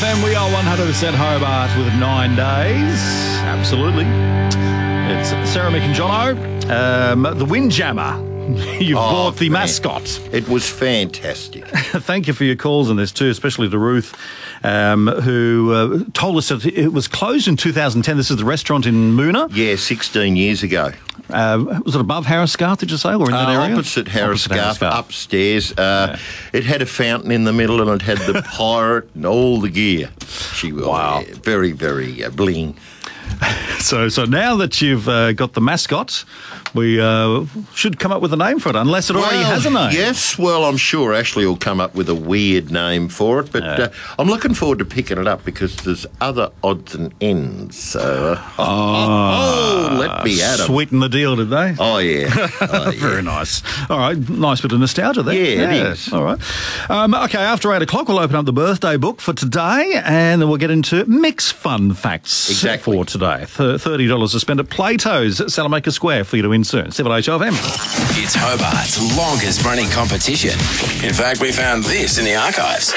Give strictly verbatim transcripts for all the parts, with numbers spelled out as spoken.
F M, we are one hundred percent Hobart with nine days. Absolutely. It's Sarah, Mick and Jono. Um, the Windjammer. You've oh, bought the man. mascot. It was fantastic. Thank you for your calls on this too, especially to Ruth, um, who uh, told us that it was closed in two thousand ten. This is the restaurant in Moona. Yeah, sixteen years ago. Uh, was it above Harris Scarf, did you say, or in that uh, area? Opposite Harris Scarf, upstairs. Uh, yeah. It had a fountain in the middle and it had the pirate and all the gear. She was wow. yeah, very, very uh, bling. So so now that you've uh, got the mascot, we uh, should come up with a name for it, unless it already well, has a name. Yes, well, I'm sure Ashley will come up with a weird name for it, but yeah. uh, I'm looking forward to picking it up because there's other odds and ends. So, uh, oh, oh, let me at 'em. Sweeten the deal, did they? Oh, yeah. Oh, yeah. Very nice. All right, nice bit of nostalgia there. Yeah, yeah. it is. All right. Um, okay, after eight o'clock, we'll open up the birthday book for today, and then we'll get into Mix Fun Facts exactly. for today. thirty dollars to spend at Plato's at Salamaker Square for you to win soon. seven H O F M. It's Hobart's longest running competition. In fact, we found this in the archives.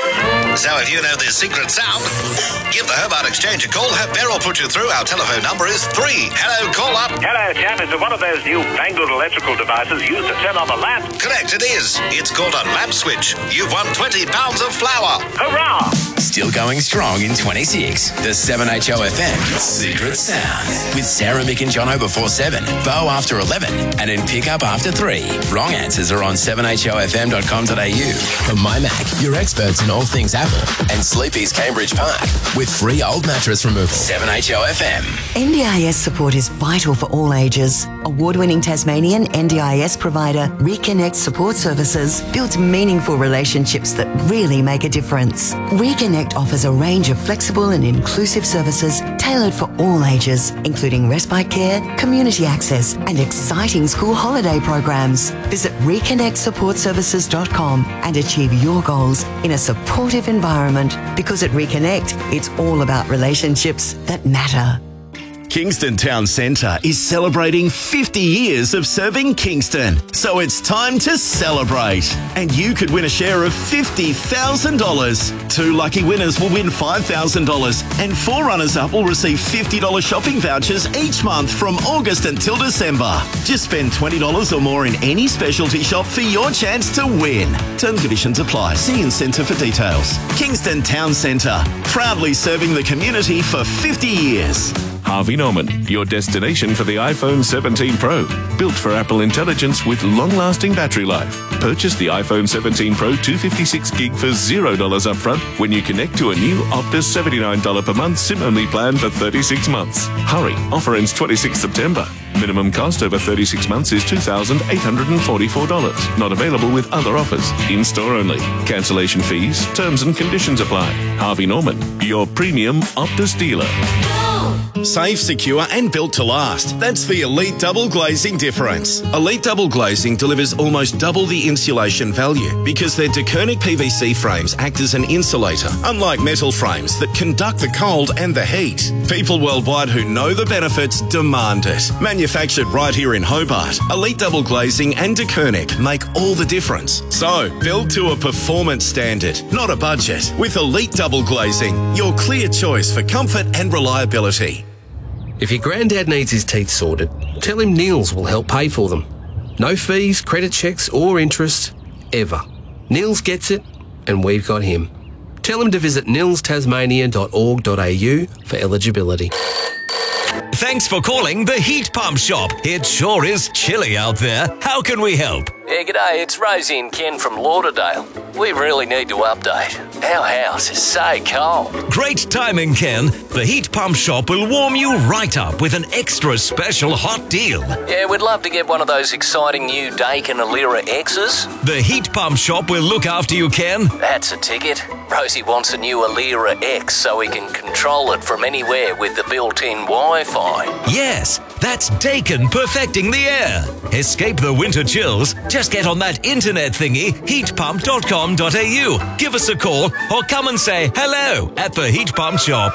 So if you know this secret sound, give the Hobart Exchange a call. Have Beryl put you through. Our telephone number is three. Hello, call up. Hello, chap. Is it one of those new fangled electrical devices used to turn on the lamp? Correct, it is. It's called a lamp switch. You've won twenty pounds of flour. Hurrah! Still going strong in twenty-six. The seven H O F M Secret Sound. With Sarah, Mick and Jono before seven, Bo after eleven, and in pick-up after three. Wrong answers are on seven H O F M dot com dot a u. From MyMac, your experts in all things Apple, and Sleepy's Cambridge Park, with free old mattress removal. seven H O F M. N D I S support is vital for all ages. Award-winning Tasmanian N D I S provider Reconnect Support Services builds meaningful relationships that really make a difference. Reconnect offers a range of flexible and inclusive services tailored for all ages, including respite care, community access, and exciting school holiday programs. Visit reconnect support services dot com and achieve your goals in a supportive environment, because at Reconnect, it's all about relationships that matter. Kingston Town Centre is celebrating fifty years of serving Kingston. So it's time to celebrate. And you could win a share of fifty thousand dollars. Two lucky winners will win five thousand dollars and four runners-up will receive fifty dollars shopping vouchers each month from August until December. Just spend twenty dollars or more in any specialty shop for your chance to win. Terms and conditions apply. See Incentive for details. Kingston Town Centre, proudly serving the community for fifty years. Harvey Norman, your destination for the iPhone seventeen Pro. Built for Apple Intelligence with long-lasting battery life. Purchase the iPhone seventeen Pro two fifty-six gig for zero dollars upfront when you connect to a new Optus seventy-nine dollars per month SIM-only plan for thirty-six months. Hurry, offer ends twenty-sixth September. Minimum cost over thirty-six months is two thousand eight hundred forty-four dollars. Not available with other offers. In-store only. Cancellation fees, terms and conditions apply. Harvey Norman, your premium Optus dealer. Safe, secure and built to last. That's the Elite Double Glazing difference. Elite Double Glazing delivers almost double the insulation value because their DeKernick P V C frames act as an insulator, unlike metal frames that conduct the cold and the heat. People worldwide who know the benefits demand it. Manufactured right here in Hobart, Elite Double Glazing and DeKernick make all the difference. So, build to a performance standard, not a budget. With Elite Double Glazing, your clear choice for comfort and reliability. If your granddad needs his teeth sorted, tell him Niels will help pay for them. No fees, credit checks or interest, ever. Niels gets it, and we've got him. Tell him to visit nils tasmania dot org dot a u for eligibility. Thanks for calling the Heat Pump Shop. It sure is chilly out there. How can we help? Yeah, g'day, it's Rosie and Ken from Lauderdale. We really need to update. Our house is so cold. Great timing, Ken. The Heat Pump Shop will warm you right up with an extra special hot deal. Yeah, we'd love to get one of those exciting new Daikin Alira X's. The Heat Pump Shop will look after you, Ken. That's a ticket. Rosie wants a new Alira X so we can control it from anywhere with the built-in Wi-Fi. Yes, that's Daikin perfecting the air. Escape the winter chills. Just get on that internet thingy, heat pump dot com dot a u. Give us a call or come and say hello at the Heat Pump Shop.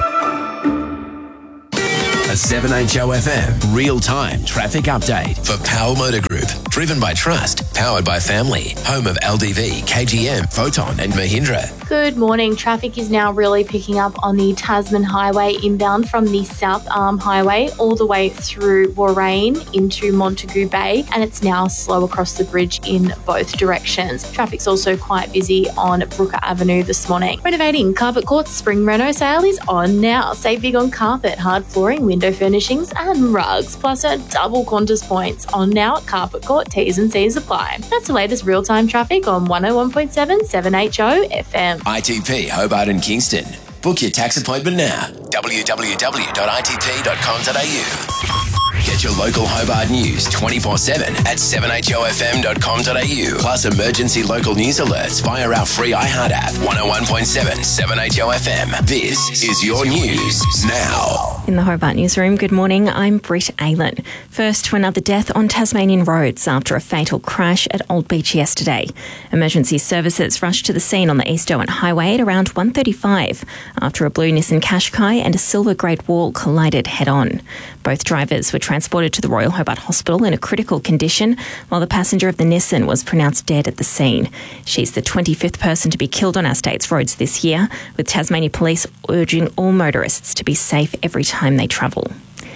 A seven H O F M real-time traffic update for Power Motor Group. Driven by trust, powered by family. Home of L D V, K G M, Photon and Mahindra. Good morning. Traffic is now really picking up on the Tasman Highway inbound from the South Arm Highway all the way through Warrane into Montagu Bay, and it's now slow across the bridge in both directions. Traffic's also quite busy on Brooker Avenue this morning. Renovating Carpet Court's spring reno sale is on now. Save big on carpet, hard flooring, window furnishings and rugs, plus a double Qantas points on now at Carpet Court. T's and C's apply. That's the latest real-time traffic on one oh one point seven seven H O F M. I T P Hobart and Kingston. Book your tax appointment now. w w w dot i t p dot com dot a u. Get your local Hobart news twenty-four seven at seven h o f m dot com dot a u. Plus emergency local news alerts via our free iHeart app. one oh one point seven seven H O F M. This is your news now. In the Hobart newsroom, good morning. I'm Britt Aylan. First to another death on Tasmanian roads after a fatal crash at Old Beach yesterday. Emergency services rushed to the scene on the East Owen Highway at around one thirty-five after a blue Nissan Qashqai and a silver Great Wall collided head-on. Both drivers were transported to the Royal Hobart Hospital in a critical condition, while the passenger of the Nissan was pronounced dead at the scene. She's the twenty-fifth person to be killed on our state's roads this year, with Tasmania Police urging all motorists to be safe every time they travel.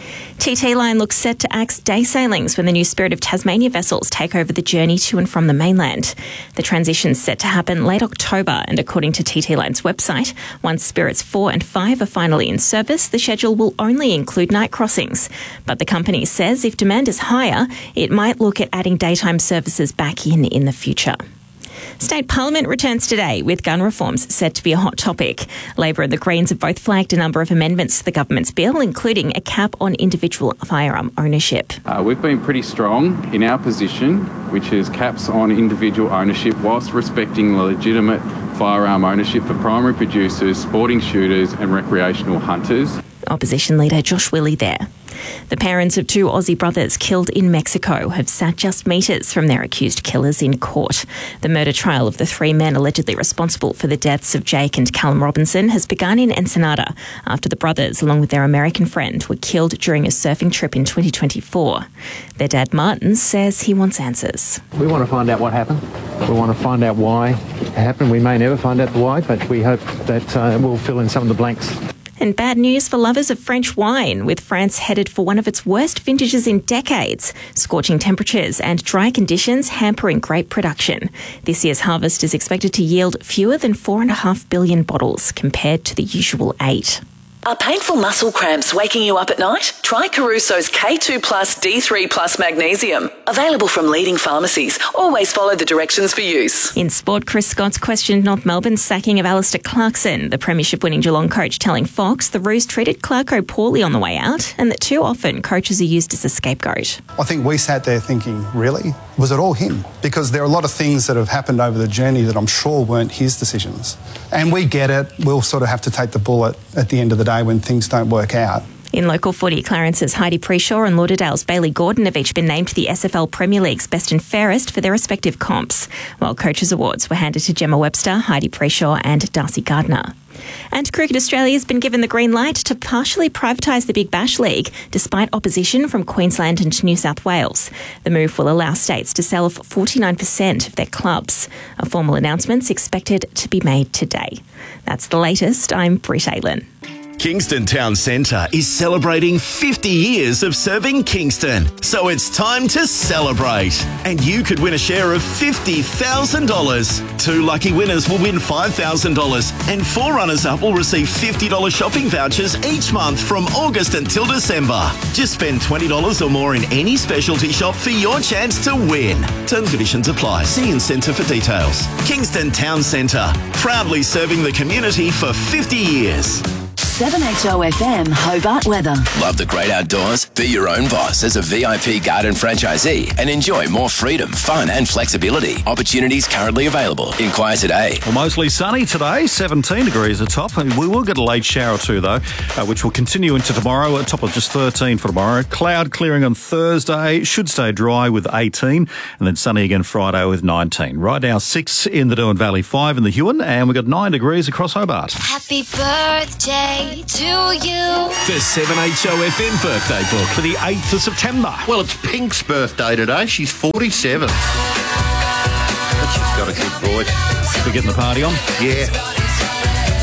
T T Line looks set to axe day sailings when the new Spirit of Tasmania vessels take over the journey to and from the mainland. The transition's set to happen late October, and according to T T Line's website, once Spirits four and five are finally in service, the schedule will only include night crossings. But the company says if demand is higher, it might look at adding daytime services back in in the future. State Parliament returns today with gun reforms set to be a hot topic. Labor and the Greens have both flagged a number of amendments to the government's bill, including a cap on individual firearm ownership. Uh, we've been pretty strong in our position, which is caps on individual ownership whilst respecting legitimate firearm ownership for primary producers, sporting shooters and recreational hunters. Opposition leader Josh Willey there. The parents of two Aussie brothers killed in Mexico have sat just metres from their accused killers in court. The murder trial of the three men allegedly responsible for the deaths of Jake and Callum Robinson has begun in Ensenada after the brothers, along with their American friend, were killed during a surfing trip in twenty twenty-four. Their dad, Martin, says he wants answers. We want to find out what happened. We want to find out why it happened. We may never find out the why, but we hope that uh, we'll fill in some of the blanks. And bad news for lovers of French wine, with France headed for one of its worst vintages in decades. Scorching temperatures and dry conditions hampering grape production. This year's harvest is expected to yield fewer than four and a half billion bottles compared to the usual eight. Are painful muscle cramps waking you up at night? Try Caruso's K two plus D three plus Magnesium. Available from leading pharmacies. Always follow the directions for use. In sport, Chris Scott's questioned North Melbourne's sacking of Alistair Clarkson. The premiership-winning Geelong coach telling Fox the Roos treated Clarko poorly on the way out and that too often coaches are used as a scapegoat. I think we sat there thinking, really? Was it all him? Because there are a lot of things that have happened over the journey that I'm sure weren't his decisions. And we get it. We'll sort of have to take the bullet at the end of the day when things don't work out. In local footy, Clarence's Heidi Preshaw and Lauderdale's Bailey Gordon have each been named to the S F L Premier League's Best and Fairest for their respective comps, while Coaches' Awards were handed to Gemma Webster, Heidi Preshaw and Darcy Gardner. And Cricket Australia has been given the green light to partially privatise the Big Bash League, despite opposition from Queensland and New South Wales. The move will allow states to sell off forty-nine percent of their clubs. A formal announcement's expected to be made today. That's the latest. I'm Britt Aylan. Kingston Town Centre is celebrating fifty years of serving Kingston. So it's time to celebrate. And you could win a share of fifty thousand dollars. Two lucky winners will win five thousand dollars and four runners-up will receive fifty dollars shopping vouchers each month from August until December. Just spend twenty dollars or more in any specialty shop for your chance to win. Terms and conditions apply. See Incentive for details. Kingston Town Centre, proudly serving the community for fifty years. seven H O F M Hobart weather. Love the great outdoors? Be your own boss as a V I P garden franchisee and enjoy more freedom, fun and flexibility. Opportunities currently available. Inquire today. Well, mostly sunny today, seventeen degrees atop. We will get a late shower too, though, uh, which will continue into tomorrow, at top of just thirteen for tomorrow. Cloud clearing on Thursday, should stay dry with eighteen, and then sunny again Friday with nineteen. Right now, six in the Derwent Valley, five in the Huon, and we've got nine degrees across Hobart. Happy birthday to you. The seven H O F M birthday book for the eighth of September. Well, it's Pink's birthday today. She's forty-seven. But she's got a good voice. We're getting the party on. Yeah.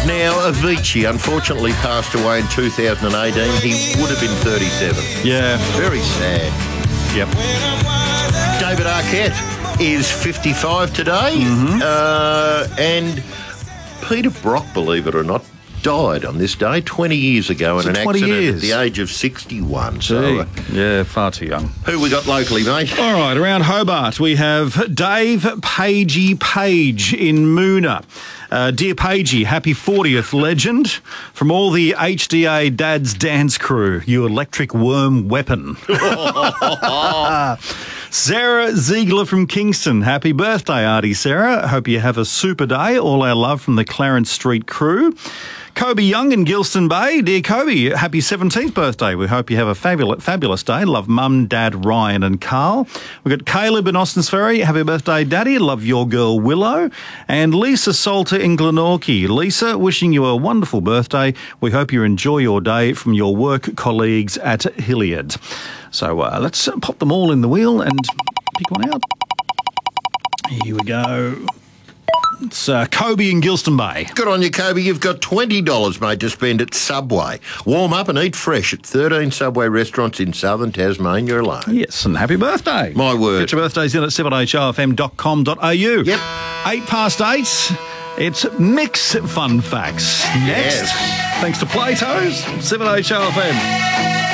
Now, Avicii unfortunately passed away in two thousand eighteen. He would have been thirty-seven. Yeah. Very sad. Yep. David Arquette is fifty-five today. Mm-hmm. Uh, and Peter Brock, believe it or not, died on this day twenty years ago in So an twenty accident years. at the age of sixty-one. So, Gee. uh, Yeah, far too young. who we got locally, mate? All right, around Hobart, we have Dave Pagey Page in Moona. Uh, dear Pagey, happy fortieth, legend. From all the H D A Dad's Dance crew, you electric worm weapon. Sarah Ziegler from Kingston. Happy birthday, Artie Sarah. Hope you have a super day. All our love from the Clarence Street crew. Kobe Young in Gilston Bay. Dear Kobe, happy seventeenth birthday. We hope you have a fabulous, fabulous day. Love Mum, Dad, Ryan and Carl. We've got Caleb in Austin's Ferry. Happy birthday, Daddy. Love your girl, Willow. And Lisa Salter in Glenorchy. Lisa, wishing you a wonderful birthday. We hope you enjoy your day from your work colleagues at Hilliard. So uh, let's pop them all in the wheel and pick one out. Here we go. It's uh, Kobe in Gilston Bay. Good on you, Kobe. You've got twenty dollars, mate, to spend at Subway. Warm up and eat fresh at thirteen Subway restaurants in southern Tasmania alone. Yes, and happy birthday. My word. Get your birthdays in at seven h o f m dot com dot a u. Yep. Eight past eight. It's Mix Fun Facts. Next. Yes. Thanks to Plato's, seven h o f m.